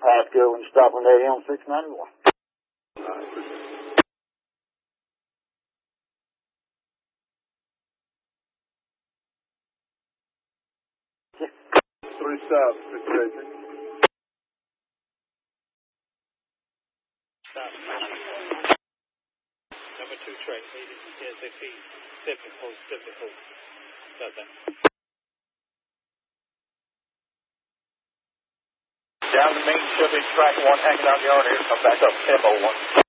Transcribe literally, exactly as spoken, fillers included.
Pasco and stop on A M six ninety-one. Three stops, Mister Agent. Stop. Number two train, ASAP. Stepping hold, stepping hold. Stop that. Down the main Chevy track one, hanging out yard here. Come back up, tempo one.